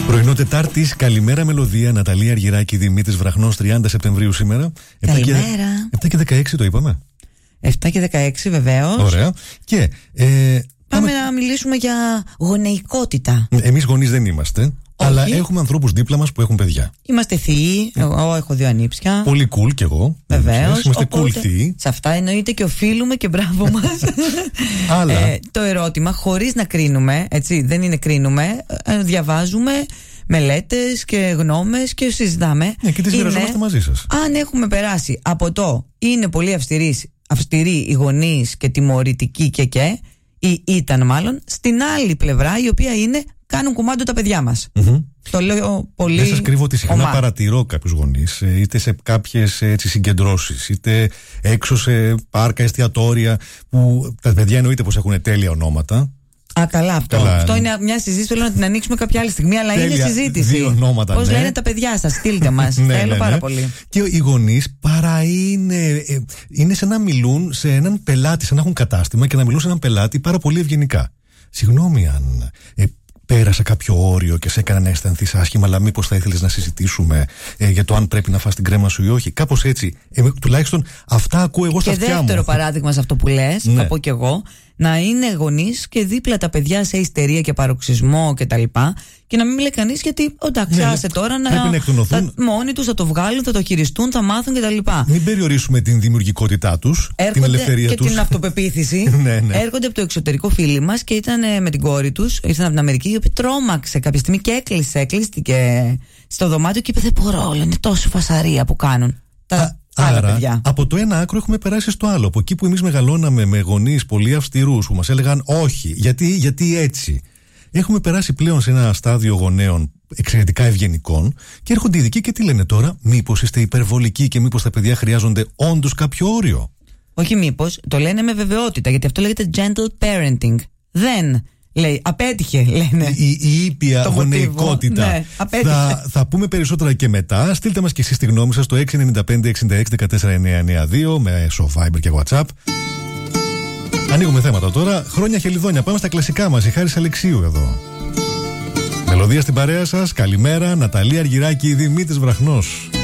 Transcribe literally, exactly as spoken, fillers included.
Πρωινό Τετάρτης, καλημέρα μελωδία. Ναταλία Αργυράκη, Δημήτρης Βραχνός, τριάντα Σεπτεμβρίου σήμερα. Καλημέρα. επτά και δεκαέξι το είπαμε. επτά και δεκαέξι βεβαίως. Ωραία. Και ε, πάμε, πάμε να μιλήσουμε για γονεϊκότητα. Εμείς γονείς δεν είμαστε. Όχι. Αλλά έχουμε ανθρώπους δίπλα μας που έχουν παιδιά. Είμαστε θείοι. Εγώ έχω δύο ανήψια. Πολύ cool κι εγώ. Βεβαίως. Είμαστε Οπότε, cool θείοι. σε αυτά εννοείται και οφείλουμε και μπράβο μας. Αλλά ε, το ερώτημα, χωρίς να κρίνουμε, έτσι, δεν είναι κρίνουμε, ε, διαβάζουμε μελέτες και γνώμες και συζητάμε. ναι, και τις είναι, μοιραζόμαστε μαζί σας. αν έχουμε περάσει από το είναι πολύ αυστηροί, αυστηροί οι γονείς και τιμωρητικοί και και, ή ήταν μάλλον, στην άλλη πλευρά η οποία είναι κάνουν κουμάντο τα παιδιά μας. Mm-hmm. Το λέω πολύ. Δεν σας κρύβω ότι συχνά ομά. παρατηρώ κάποιους γονείς, είτε σε κάποιες έτσι, συγκεντρώσεις, είτε έξω σε πάρκα, εστιατόρια, που τα παιδιά εννοείται πως έχουν τέλεια ονόματα. Α, καλά αυτό. Καλά, αυτό ναι. είναι μια συζήτηση που θέλω να την ανοίξουμε κάποια άλλη στιγμή, αλλά Τέλεια, είναι συζήτηση. δύο ονόματα, Πώς ναι. λένε τα παιδιά σας, στείλτε μας. ναι, Θέλω ναι, πάρα ναι. πολύ. Και οι γονείς παρά είναι, ε, είναι σαν να μιλούν σε έναν πελάτη, σαν να έχουν κατάστημα και να μιλούν σε έναν πελάτη πάρα πολύ ευγενικά. Συγγνώμη αν ε, πέρασα κάποιο όριο και σε έκανα να αισθανθείς άσχημα, αλλά μήπως θα ήθελες να συζητήσουμε ε, για το αν πρέπει να φας την κρέμα σου ή όχι. Κάπως έτσι. Ε, τουλάχιστον αυτά ακούω εγώ στα Και αυτιά μου. δεύτερο παράδειγμα σε αυτό που λες, Ναι. θα πω κι εγώ, να είναι γονείς και δίπλα τα παιδιά σε ιστερία και παροξισμό κτλ. Και, και να μην λέει κανείς γιατί, εντάξει, Ναι, άσε τώρα να. πρέπει να εκτονωθούν. Θα, μόνοι τους θα το βγάλουν, θα το χειριστούν, θα μάθουν κτλ. Μην περιορίσουμε την δημιουργικότητά τους, την ελευθερία και τους. την αυτοπεποίθηση. ναι, ναι. Έρχονται από το εξωτερικό φίλοι μας και ήταν ε, με την κόρη τους, ήρθαν από την Αμερική, η οποία τρόμαξε κάποια στιγμή και έκλεισε, κλείστηκε στο δωμάτιο και είπε: δεν μπορώ, λένε τόσο φασαρία που κάνουν. Τα άλλα Άρα, παιδιά. από το ένα άκρο έχουμε περάσει στο άλλο. Από εκεί που εμείς μεγαλώναμε με γονείς πολύ αυστηρούς που μας έλεγαν όχι, γιατί, γιατί έτσι. Έχουμε περάσει πλέον σε ένα στάδιο γονέων εξαιρετικά ευγενικών και έρχονται οι ειδικοί και τι λένε τώρα, μήπως είστε υπερβολικοί και μήπως τα παιδιά χρειάζονται όντως κάποιο όριο. Όχι μήπως, το λένε με βεβαιότητα, γιατί αυτό λέγεται gentle parenting. Δεν. Λέει, απέτυχε, λένε. Η, η ήπια Το γονεϊκότητα. μοτίβο. Ναι, απέτυχε. θα, θα πούμε περισσότερα και μετά. Στείλτε μας και εσείς τη γνώμη σας στο έξι εννιά πέντε εξήντα έξι δεκατέσσερα εννιακόσια ενενήντα δύο μέσω Viber και WhatsApp. Ανοίγουμε θέματα τώρα. Χρόνια χελιδόνια. Πάμε στα κλασικά μας. Η Χάρης Αλεξίου εδώ. Μελωδία στην παρέα σας. Καλημέρα. Ναταλία Αργυράκη, Δημήτρης Βραχνός.